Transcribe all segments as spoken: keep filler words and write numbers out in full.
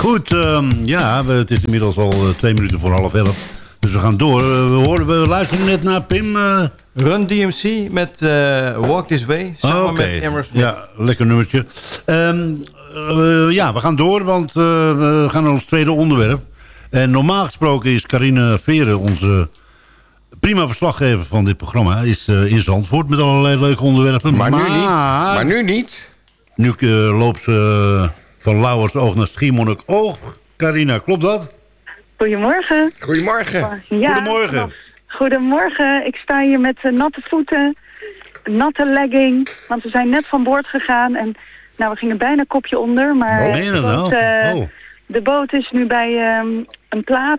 Goed, um, ja, we, het is inmiddels al uh, twee minuten voor half elf. Dus we gaan door. Uh, we, hoorden, we luisteren net naar Pim. Uh... Run D M C met uh, Walk This Way. Samen oh, okay. met Emmer Smith. Ja, lekker nummertje. Um, uh, ja, we gaan door, want uh, we gaan naar ons tweede onderwerp. En normaal gesproken is Carine Veren, onze prima verslaggever van dit programma, is uh, in Zandvoort met allerlei leuke onderwerpen. Maar, maar nu niet. Maar nu niet. Nu uh, loopt ze uh, van Lauwersoog naar Schiermonnikoog. Carina, klopt dat? Goedemorgen. Goedemorgen. Ja, Goedemorgen. Goedemorgen. Ik sta hier met uh, natte voeten, natte legging, want we zijn net van boord gegaan en nou, we gingen bijna kopje onder, maar oh, de, boot, uh, oh. de boot is nu bij um, een plaat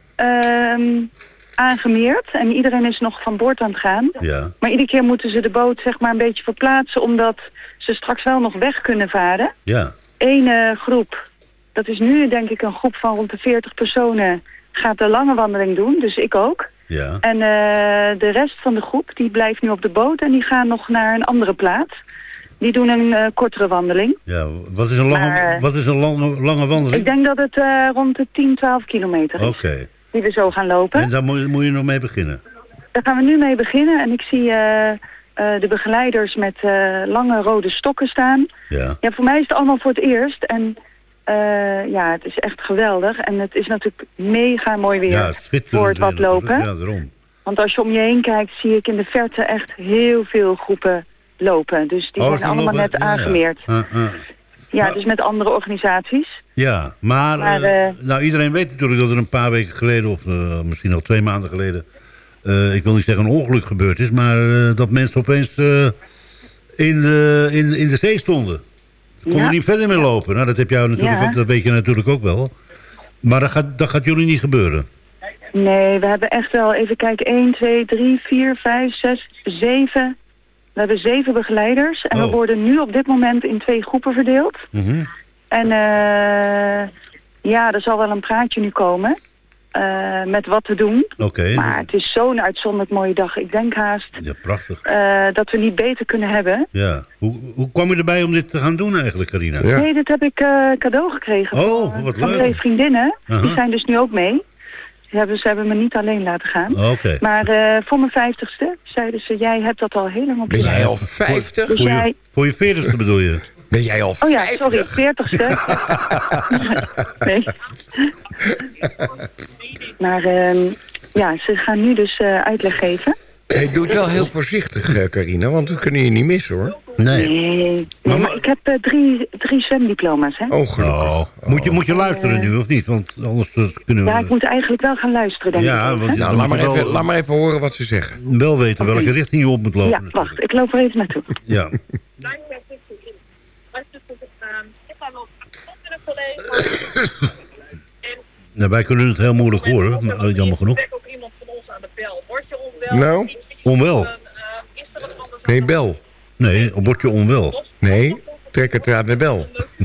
um, aangemeerd en iedereen is nog van boord aan het gaan. Ja. Maar iedere keer moeten ze de boot zeg maar een beetje verplaatsen, omdat ze straks wel nog weg kunnen varen. Ja. Eén uh, groep, dat is nu denk ik een groep van rond de veertig personen, gaat de lange wandeling doen, dus ik ook. Ja. En uh, de rest van de groep, die blijft nu op de boot en die gaan nog naar een andere plaats. Die doen een uh, kortere wandeling. Ja, wat is een lange, maar, wat is een lange, lange wandeling? Ik denk dat het uh, rond de tien, twaalf kilometer is. Oké. Okay. Die we zo gaan lopen. En daar moet, moet je nog mee beginnen? Daar gaan we nu mee beginnen. En ik zie uh, uh, de begeleiders met uh, lange rode stokken staan. Ja. Ja, voor mij is het allemaal voor het eerst. En uh, ja, het is echt geweldig. En het is natuurlijk mega mooi weer ja, voor het watlopen. Ja, daarom. Want als je om je heen kijkt, zie ik in de verte echt heel veel groepen lopen. Dus die oh, zijn allemaal lopen? net ja, aangemeerd. Ja, uh, uh. ja maar, dus met andere organisaties. Ja, maar, maar uh, uh, nou, iedereen weet natuurlijk dat er een paar weken geleden, of uh, misschien al twee maanden geleden, uh, ik wil niet zeggen een ongeluk gebeurd is, maar uh, dat mensen opeens uh, in, de, in, in de zee stonden. Konden ja. niet verder meer lopen. Nou, dat, heb jou natuurlijk ja. ook, dat weet je natuurlijk ook wel. Maar dat gaat, dat gaat jullie niet gebeuren. Nee, we hebben echt wel, even kijken, één, twee, drie, vier, vijf, zes, zeven. We hebben zeven begeleiders. En oh. we worden nu op dit moment in twee groepen verdeeld. Mm-hmm. En uh, ja, er zal wel een praatje nu komen. Uh, met wat te doen. Okay. Maar het is zo'n uitzonderlijk mooie dag. Ik denk haast ja, prachtig. Uh, dat we niet beter kunnen hebben. Ja. Hoe, hoe kwam je erbij om dit te gaan doen eigenlijk, Carina? Ja. Nee, dit heb ik uh, cadeau gekregen. Oh, van, wat van leuk. twee vriendinnen. Uh-huh. Die zijn dus nu ook mee. Ze hebben, ze hebben me niet alleen laten gaan. Oh, okay. Maar uh, voor mijn vijftigste zeiden ze, jij hebt dat al heel lang op Ben jij al vijftig? Dus voor, jij... je, voor je veertigste bedoel je? Ben jij al vijftig? Oh ja, sorry, veertigste. nee. Maar uh, ja, ze gaan nu dus uh, uitleg geven. Hey, doe het wel heel voorzichtig, uh, Carina, want we kunnen je niet missen, hoor. Nee. Nee, nee maar ik heb uh, drie, drie zwemdiploma's, hè. Oh, gelukkig. Oh. Moet, je, moet je luisteren uh, nu, of niet? Want anders uh, kunnen we... Ja, ik moet eigenlijk wel gaan luisteren, denk ja, ik. Want, nou, laat maar, wel, even, laat maar even horen wat ze zeggen. Wel weten okay. welke richting je op moet lopen. Ja, wacht, ik loop er even naartoe. Ja. Nou, wij kunnen het heel moeilijk horen, maar jammer genoeg. Nou? Onwel? Nee, bel. Nee, word je onwel? Nee, trek het aan de bel.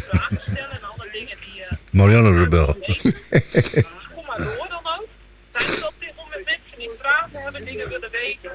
Marianne de bel. Kom maar door dan ook. Zijn er op dit moment mensen die vragen hebben, dingen willen weten?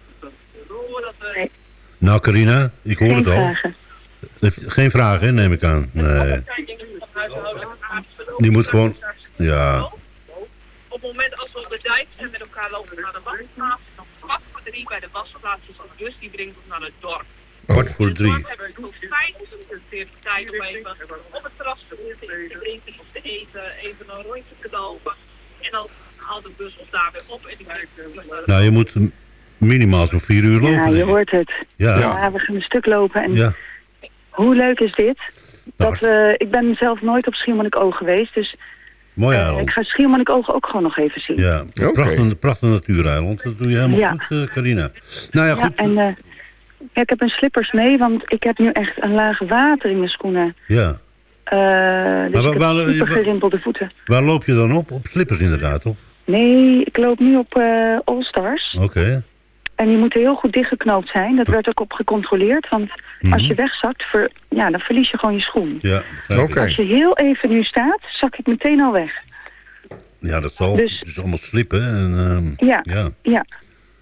Nou, Carina, ik hoor Geen het al. Vragen. Geen vragen, hè, neem ik aan. Nee. Die moet gewoon... Ja. Op het moment als we op de dijk zijn met elkaar lopen naar de wasplaats, dan kwart voor drie bij de wasplaats is de bus die brengt ons naar het dorp. Kwart voor drie. En hebben we vijf tijd om even op het terras te drinken of te eten, even een rondje te lopen. En dan haalt de bus ons daar weer op en die brengt. Nou, je moet minimaal zo'n vier uur lopen. Ja, je hoort het. Ja. ja, we gaan een stuk lopen. En ja. Hoe leuk is dit? Dat we, ik ben zelf nooit op Schiermonnikoog geweest, dus mooi uh, eiland. ik ga Schiermonnikoog ook gewoon nog even zien. Ja, okay. prachtig, prachtig natuureiland. Dat doe je helemaal ja. goed, uh, Carina. Nou ja, goed. Ja, en, uh, ja, ik heb een slippers mee, want ik heb nu echt een laag water in mijn schoenen. Ja. Uh, dus maar, ik waar, heb super gerimpelde voeten. Waar loop je dan op? Op slippers inderdaad, toch? Nee, ik loop nu op uh, All-Stars. Oké. Okay. En die moeten heel goed dichtgeknoopt zijn. Dat werd ook op gecontroleerd. Want mm-hmm. als je wegzakt, ver, ja, dan verlies je gewoon je schoen. Ja, okay. Als je heel even nu staat, zak ik meteen al weg. Ja, dat zal. Dus, het is allemaal slippen. En, uh, ja, ja. ja.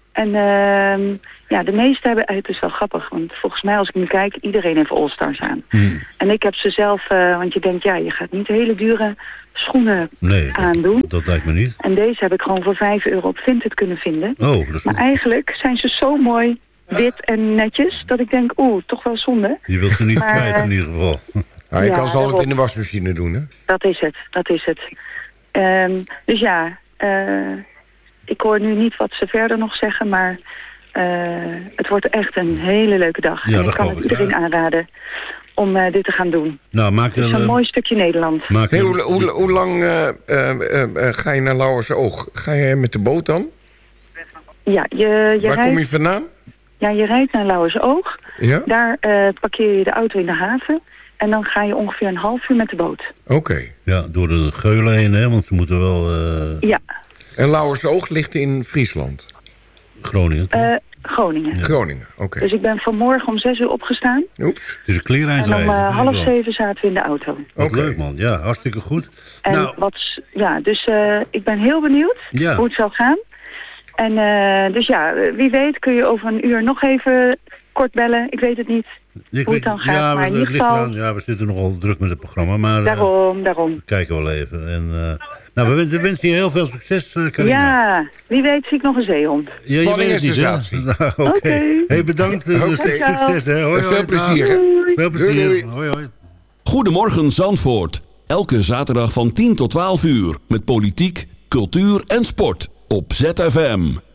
En uh, ja, de meeste hebben... Het is wel grappig, want volgens mij als ik nu kijk... iedereen heeft All-Stars aan. Hmm. En ik heb ze zelf... Uh, want je denkt, ja, je gaat niet hele dure schoenen nee, aandoen. Dat, dat lijkt me niet. En deze heb ik gewoon voor vijf euro op Vinted kunnen vinden. Oh, dat is maar eigenlijk zijn ze zo mooi wit en netjes... dat ik denk, oeh, toch wel zonde. Je wilt ze niet maar, kwijt in ieder geval. Ja, je ja, kan ze altijd in de wasmachine doen, hè? Dat is het, dat is het. Um, dus ja, uh, ik hoor nu niet wat ze verder nog zeggen, maar uh, het wordt echt een hele leuke dag. Ja, en ik kan het ik, iedereen ja. aanraden om uh, dit te gaan doen. Nou, maak het is een uh, mooi stukje Nederland. Maak hey, hoe, hoe, hoe lang uh, uh, uh, uh, ga je naar Lauwersoog? Ga je met de boot dan? Ja, je, je Waar rijdt, kom je vandaan? Ja, je rijdt naar Lauwersoog. Ja? Daar uh, parkeer je de auto in de haven. En dan ga je ongeveer een half uur met de boot. Oké. Okay. Ja, door de Geulen heen, hè? Want ze moeten wel... Uh... Ja. En Lauwersoog ligt in Friesland? Groningen. Uh, Groningen. Ja. Groningen, oké. Okay. Dus ik ben vanmorgen om zes uur opgestaan. Oeps. Het is een kleerrijdsrijden. En om uh, half zeven zaten we in de auto. Wat okay. leuk, man. Ja, hartstikke goed. En nou... wat, ja, dus uh, ik ben heel benieuwd ja. hoe het zal gaan. En uh, dus ja, wie weet kun je over een uur nog even kort bellen. Ik weet het niet ik hoe het dan gaat. Ja, maar in het ieder geval... aan, ja, we zitten nogal druk met het programma. Maar, daarom, uh, daarom. We kijken wel even. En, uh, nou, we wensen, we wensen je heel veel succes, uh, Carina. Ja, wie weet zie ik nog een zeehond. Ja, je weet het niet, hè? Nou, Oké. Okay. Okay. Hey, bedankt. Uh, okay. Succes, hè. Hoi, hoi. Veel plezier, hè. Veel plezier. Doei, doei. Hoi, hoi. Goedemorgen, Zandvoort. Elke zaterdag van tien tot twaalf uur. Met politiek, cultuur en sport. Op Z F M.